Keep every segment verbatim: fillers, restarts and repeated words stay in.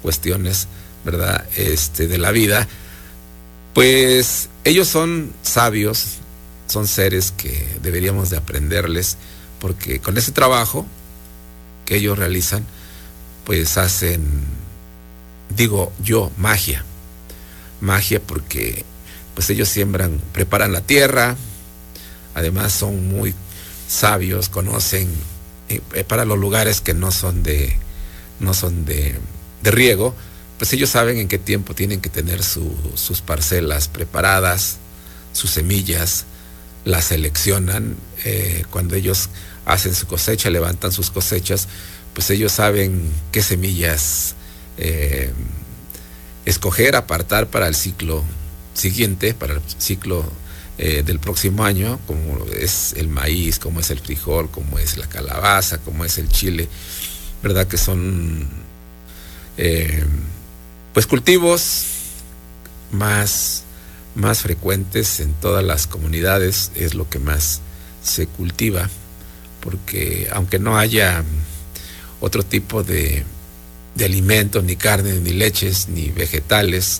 cuestiones, ¿verdad? Este, de la vida, pues ellos son sabios, son seres que deberíamos de aprenderles, porque con ese trabajo que ellos realizan, pues hacen, digo yo, magia, magia porque pues ellos siembran, preparan la tierra, además son muy sabios, conocen eh, para los lugares que no son de, no son de, de riego, pues ellos saben en qué tiempo tienen que tener su, sus parcelas preparadas, sus semillas, las seleccionan, eh, cuando ellos hacen su cosecha, levantan sus cosechas, pues ellos saben qué semillas eh, escoger, apartar para el ciclo siguiente, para el ciclo eh, del próximo año, como es el maíz, como es el frijol, como es la calabaza, como es el chile, ¿verdad? Que son eh, pues cultivos más, más frecuentes en todas las comunidades, es lo que más se cultiva, porque aunque no haya otro tipo de, de alimentos, ni carne, ni leches, ni vegetales,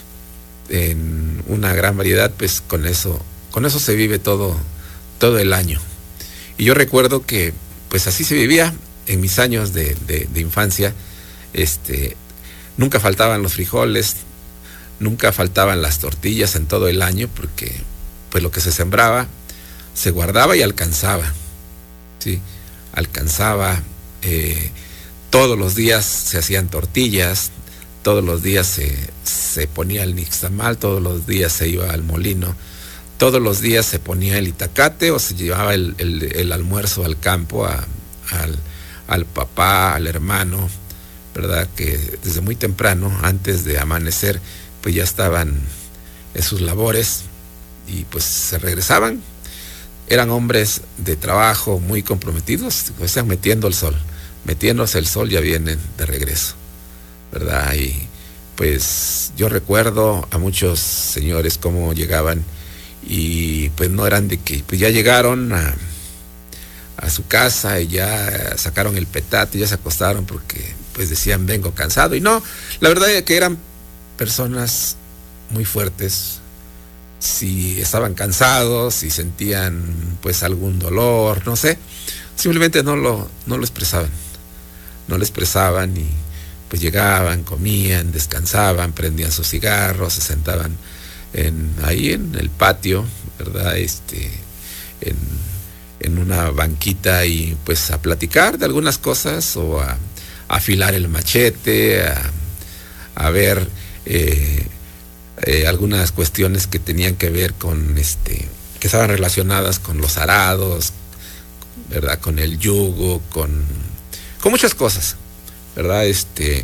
en una gran variedad, pues con eso, con eso se vive todo, todo el año. Y yo recuerdo que pues así se vivía en mis años de, de, de infancia. Este, nunca faltaban los frijoles, nunca faltaban las tortillas en todo el año, porque pues lo que se sembraba se guardaba y alcanzaba, ¿sí? Alcanzaba. Eh, todos los días se hacían tortillas, todos los días se, se ponía el nixtamal, todos los días se iba al molino, todos los días se ponía el itacate o se llevaba el, el, el almuerzo al campo, a, al, al papá, al hermano, ¿verdad? Que desde muy temprano, antes de amanecer, pues ya estaban en sus labores y pues se regresaban. Eran hombres de trabajo muy comprometidos, o sea, metiendo el sol. Metiéndose el sol ya vienen de regreso, ¿verdad? Y pues yo recuerdo a muchos señores cómo llegaban y pues no eran de que, pues ya llegaron a, a su casa y ya sacaron el petate, ya se acostaron porque pues decían vengo cansado. Y no, la verdad es que eran personas muy fuertes. Si estaban cansados, si sentían pues algún dolor, no sé, simplemente no lo, no lo expresaban. No lo expresaban y pues llegaban, comían, descansaban, prendían sus cigarros, se sentaban en, ahí en el patio, ¿verdad? Este, en, en una banquita y pues a platicar de algunas cosas o a, a afilar el machete, a, a ver eh, eh, algunas cuestiones que tenían que ver con, este, que estaban relacionadas con los arados, ¿verdad? Con el yugo, con... con muchas cosas, ¿verdad? Este,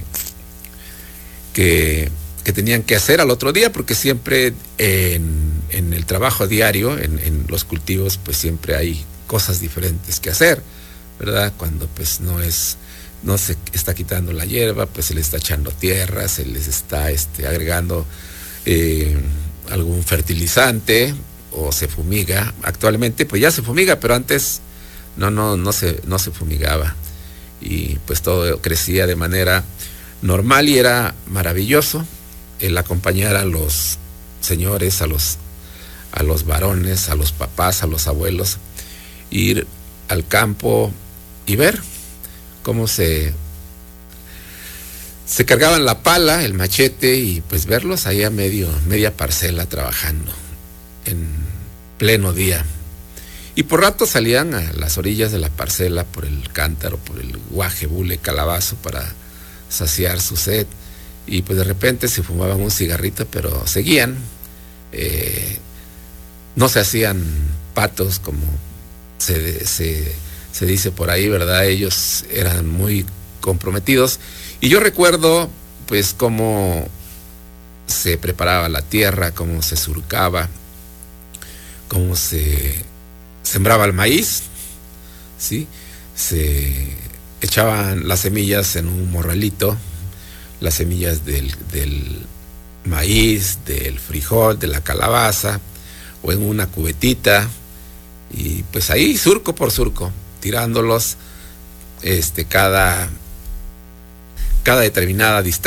que, que tenían que hacer al otro día, porque siempre en, en el trabajo diario, en, en los cultivos, pues siempre hay cosas diferentes que hacer, ¿verdad? Cuando pues no es, no se está quitando la hierba, pues se le está echando tierra, se les está este, agregando eh, algún fertilizante o se fumiga. Actualmente pues ya se fumiga, pero antes no, no, no se, no se fumigaba. Y pues todo crecía de manera normal y era maravilloso el acompañar a los señores, a los, a los varones, a los papás, a los abuelos, ir al campo y ver cómo se, se cargaban la pala, el machete y pues verlos ahí a medio, media parcela trabajando en pleno día. Y por rato salían a las orillas de la parcela por el cántaro, por el guaje, bule, calabazo para saciar su sed. Y pues de repente se fumaban un cigarrito, pero seguían. Eh, no se hacían patos como se, se, se dice por ahí, ¿verdad? Ellos eran muy comprometidos. Y yo recuerdo pues cómo se preparaba la tierra, cómo se surcaba, cómo se... sembraba el maíz, ¿sí? Se echaban las semillas en un morralito, las semillas del, del maíz, del frijol, de la calabaza, o en una cubetita, y pues ahí surco por surco, tirándolos este, cada, cada determinada distancia.